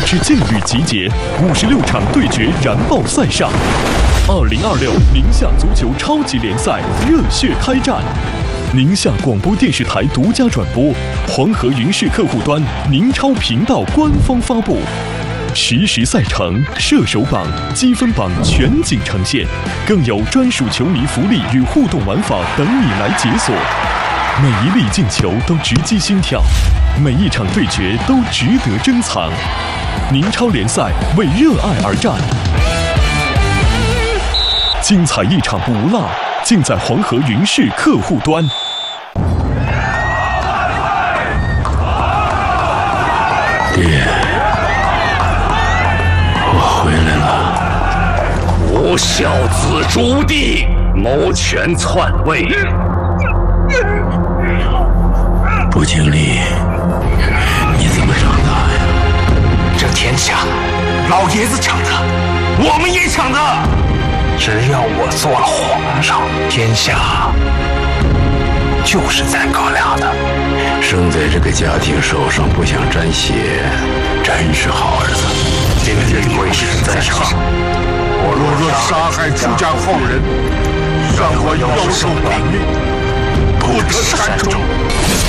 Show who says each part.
Speaker 1: 之劲旅集结，56场对决燃爆赛上。2026宁夏足球超级联赛热血开战，宁夏广播电视台独家转播，黄河云视客户端、宁超频道官方发布。实时赛程、射手榜、积分榜全景呈现，更有专属球迷福利与互动玩法等你来解锁。每一粒进球都直击心跳，每一场对决都值得珍藏。宁超联赛为热爱而战，精彩一场不落，尽在黄河云视客户端。
Speaker 2: 爹，我回来了。
Speaker 3: 不孝子诛弟，谋权篡位。
Speaker 2: 不经历，你怎么长大呀？
Speaker 3: 这天下，老爷子抢的，我们也抢的。只要我做了皇上，天下就是咱哥俩的。
Speaker 2: 生在这个家庭手上不想沾血，真是好儿子。
Speaker 3: 今日贵事在上，我若杀害朱家后人，让我要受本命，不得善终。